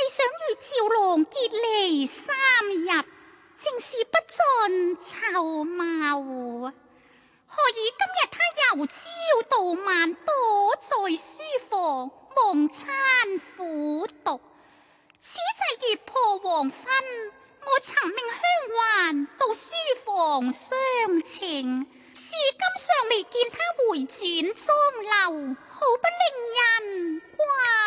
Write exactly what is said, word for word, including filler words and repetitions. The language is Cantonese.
想與趙郎結離三日，正是不盡籌謀。何以今日他由朝到晚躲在書房夢餐苦讀？此際月破黃昏，我曾命香環到書房相請，至今尚未見他回轉妝樓，好不令人掛